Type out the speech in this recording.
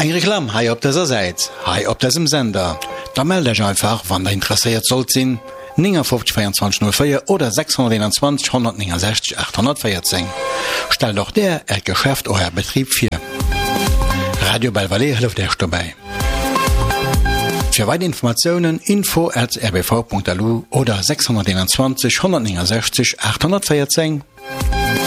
Eng Reklam hai op dieser Seite, hai op diesem Sender. Da melde ich einfach, wann der interessiert sollt sinn, 592404 oder 621 169 814. Stell doch der Geschäft euer Betrieb für. Radio Belvalais hilft dir dabei. Für weitere Informationen info@rbv.lu oder 621 169 814.